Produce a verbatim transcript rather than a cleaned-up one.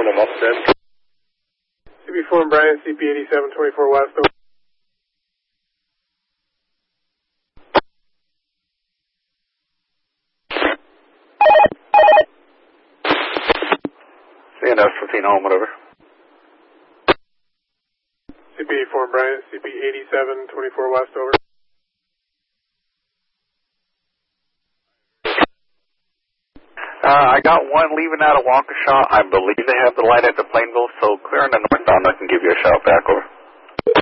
phone, I'm upset. C B four and Brian, C P eighty-seven twenty-four West. Over. C N S fifteen home, whatever. C P eighty-four and Brian, C P eighty-seven twenty-four West. Over. Uh, I got one leaving out of Waukesha. I believe they have the light at the Plainville, so clearing the northbound, I can give you a shout back. Over.